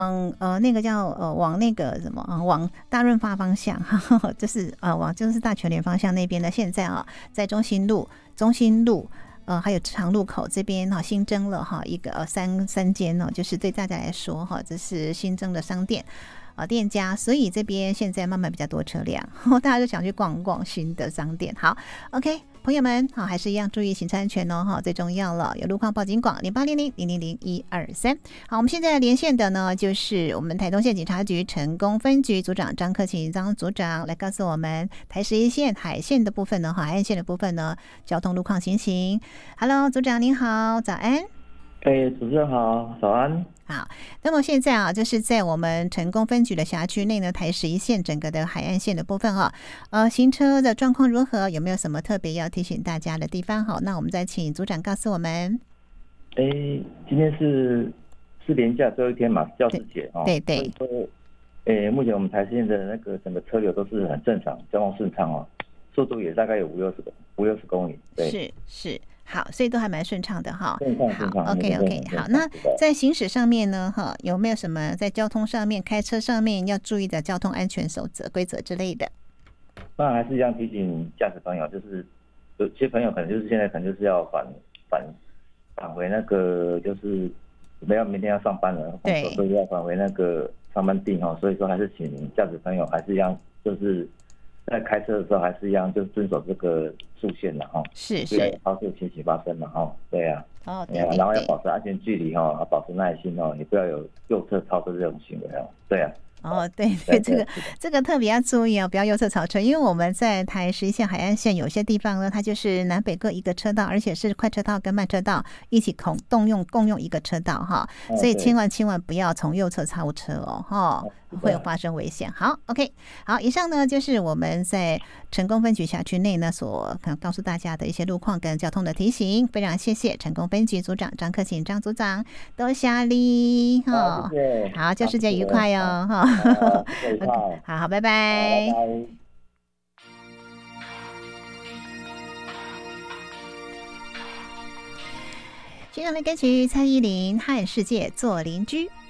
那个叫往那个什么往大润发方向，就是往就是大全联方向那边的，现在在中心路还有长路口这边新增了一个三间就是对大家来说这是新增的商店店家，所以这边现在慢慢比较多车辆，大家就想去逛逛新的商店。好 ，OK， 朋友们还是一样注意行车安全哦，最重要了。有路况报警广0800000123。好，我们现在连线的呢，就是我们台东县警察局成功分局组长张克勤张组长来告诉我们台11线海线的部分呢，海岸线的部分呢，交通路况情形。Hello， 组长您好，早安。 主持人好，早安。 好，那么现在就是在我们成功分局的辖区内呢，台11线整个的海岸线的部分行车的状况如何？有没有什么特别要提醒大家的地方？好，那我们再请组长告诉我们。 今天是连假最后一天嘛，教师节对对。 所以说，目前我们台11线的那个整个车流都是很正常，交通顺畅速度也大概有50-60公里。对， 是。好，所以都还蛮顺畅的哈。 顺畅。 好 ，OK， 好。那在行驶上面呢，有没有什么在交通上面、开车上面要注意的交通安全守则、规则之类的？ 当然还是一样提醒驾驶朋友，就是有些朋友可能就是现在可能就是要返回那个，就是明天要上班了， 对， 所以要返回那个上班地所以说还是请驾驶朋友还是一样，就是在开车的时候还是一样，就遵守这个速线的是， 不要有超速情形发生嘛对啊， 对， 然后要保持安全距离保持耐心也不要有右侧超车这种行为对啊。 对，这个特别要注意不要右侧超车，因为我们在台11线海岸线有些地方呢，它就是南北各一个车道，而且是快车道跟慢车道一起共用一个车道所以千万不要从右侧超车会发生危险。好 ，OK， 好，以上呢就是我们在成功分局辖区内呢所告诉大家的一些路况跟交通的提醒，非常谢谢成功分局组长张克勤张组长，多谢你好，教师节愉快好，拜拜。接下来歌曲蔡依林《和世界做邻居》。